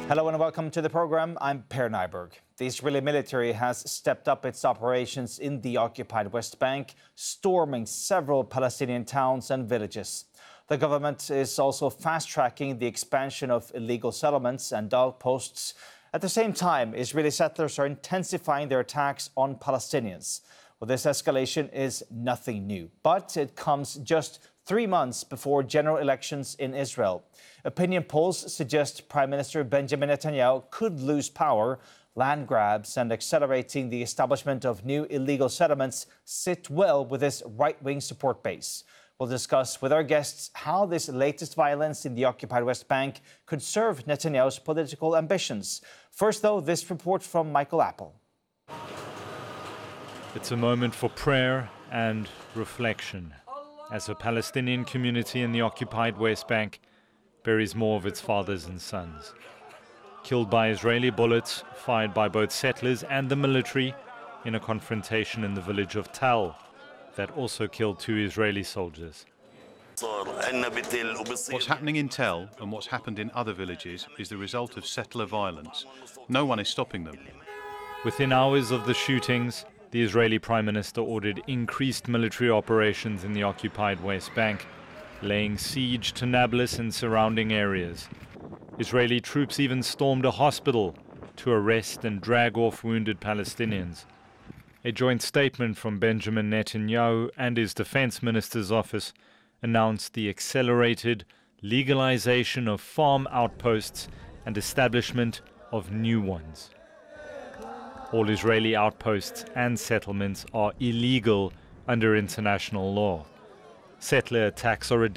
Hello and welcome to the program. I'm Per Nyberg. The Israeli military has stepped up its operations in the occupied West Bank, storming several Palestinian towns and villages. The government is also fast-tracking the expansion of illegal settlements and outposts. At the same time, Israeli settlers are intensifying their attacks on Palestinians. Well, this escalation is nothing new, but it comes just 3 months before general elections in Israel. Opinion polls suggest Prime Minister Benjamin Netanyahu could lose power. Land grabs and accelerating the establishment of new illegal settlements sit well with his right-wing support base. We'll discuss with our guests how this latest violence in the occupied West Bank could serve Netanyahu's political ambitions. First, though, this report from Michael Apple. It's a moment for prayer and reflection as a Palestinian community in the occupied West Bank buries more of its fathers and sons. Killed by Israeli bullets fired by both settlers and the military in a confrontation in the village of Tal that also killed 2 Israeli soldiers. What's happening in Tel and what's happened in other villages is the result of settler violence. No one is stopping them. Within hours of the shootings, the Israeli Prime Minister ordered increased military operations in the occupied West Bank, laying siege to Nablus and surrounding areas. Israeli troops even stormed a hospital to arrest and drag off wounded Palestinians. A joint statement from Benjamin Netanyahu and his defense minister's office announced the accelerated legalization of farm outposts and establishment of new ones. All Israeli outposts and settlements are illegal under international law. Settler attacks are a